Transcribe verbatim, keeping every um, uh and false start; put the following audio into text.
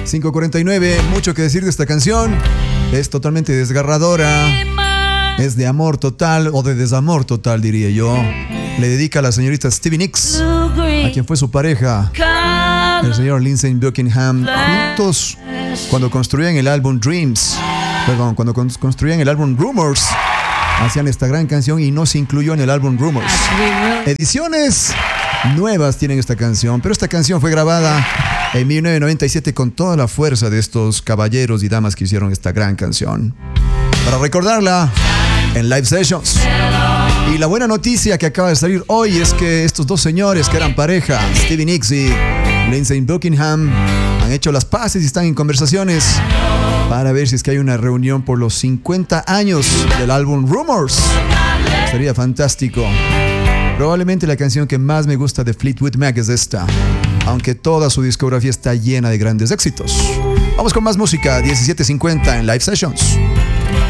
cinco cuarenta y nueve, mucho que decir de esta canción. Es totalmente desgarradora. Es de amor total o de desamor total, diría yo. Le dedica a la señorita Stevie Nicks, a quien fue su pareja, el señor Lindsey Buckingham, juntos cuando construían el álbum Dreams, perdón, cuando construían el álbum Rumors, hacían esta gran canción y no se incluyó en el álbum Rumors. Ediciones nuevas tienen esta canción, pero esta canción fue grabada en mil novecientos noventa y siete con toda la fuerza de estos caballeros y damas que hicieron esta gran canción. Para recordarla en live sessions. Y la buena noticia que acaba de salir hoy es que estos dos señores que eran pareja, Stevie Nicks y Lindsey Buckingham, han hecho las paces y están en conversaciones para ver si es que hay una reunión por los cincuenta años del álbum Rumors. Sería fantástico. Probablemente la canción que más me gusta de Fleetwood Mac es esta, aunque toda su discografía está llena de grandes éxitos. Vamos con más música, diecisiete cincuenta en Live Sessions.